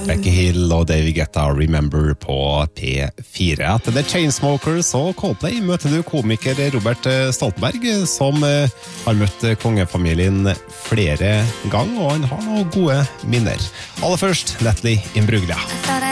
Becky Hill og David Guetta, Remember på P4. Etter The Chainsmokers og Coldplay møter du komiker Robert Stoltenberg, som har møtt kongefamilien flere ganger, og han har noen gode minner. Aller først, Natalie Imbruglia.